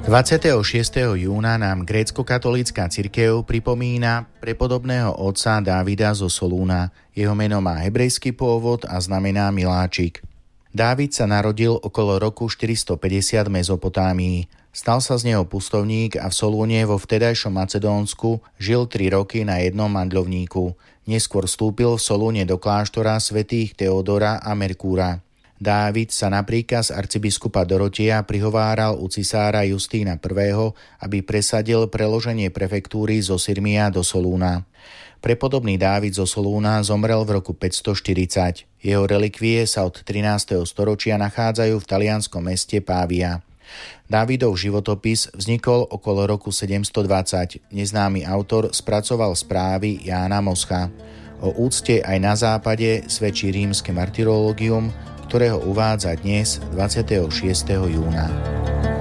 26. júna nám grécko-katolícka cirkev pripomína prepodobného otca Dávida zo Solúna. Jeho meno má hebrejský pôvod a znamená miláčik. Dávid sa narodil okolo roku 450 v Mezopotámii. Stal sa z neho pustovník a v Solúne vo vtedajšom Macedónsku žil 3 roky na jednom mandľovníku. Neskôr vstúpil v Solúne do kláštora svätých Teodora a Merkúra. Dávid sa na príkaz arcibiskupa Doroteja prihováral u cisára Justína I., aby presadil preloženie prefektúry zo Sirmia do Solúna. Prepodobný Dávid zo Solúna zomrel v roku 540. Jeho relikvie sa od 13. storočia nachádzajú v talianskom meste Pavia. Dávidov životopis vznikol okolo roku 720. Neznámy autor spracoval správy Jána Moscha. O úcte aj na západe svedčí rímske martyrológium, ktorého uvádza dnes 26. júna.